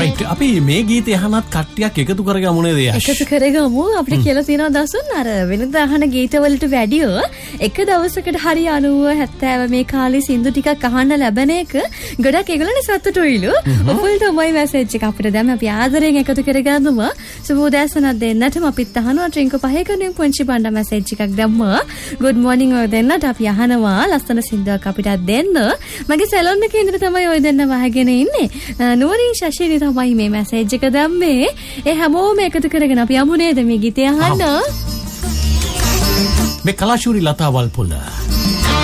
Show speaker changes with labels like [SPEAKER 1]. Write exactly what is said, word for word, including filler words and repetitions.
[SPEAKER 1] Right. අපි මේ ගීතය අහනත් කට්ටියක් එකතු කරගමු නේද යශ්?
[SPEAKER 2] එකතු කරගමු. අපිට කියලා තියෙනවා දසුන් අර වෙනදා අහන ගීතවලට වැඩිය එක දවසකට හරි අනූව හැත්තෑව මේ කාලේ සින්දු ටිකක් අහන්න ලැබෙන එක ගොඩක් ඒගොල්ලන්ට සතුටුයිලු. ඔපල් තමයි මැසේජ් එක අපිට දැන් අපි ආදරෙන් එකතු කරගන්නවා. සුබෝදෑසනක් දෙන්නටම අපිත් අහනවා ට්‍රින්කෝ පහේ කණුවෙන් පුංචි බණ්ඩ මැසේජ් එකක් දැම්මා. good morning ඔය දෙන්නට අපි අහනවා ලස්සන සින්දුවක් අපිට දෙන්න. මගේ සැලොන් එකේ ඉඳලා තමයි ඔය දෙන්න වහගෙන ඉන්නේ. නුවරින් ශෂිනි තමයි මේ මැසේජ් එක දැම්මේ. ඒ හැමෝම එකතු කරගෙන අපි යමු නේද මේ ගීතය අහන්න.
[SPEAKER 1] මේ කලාශූරි ලතා වල්පොල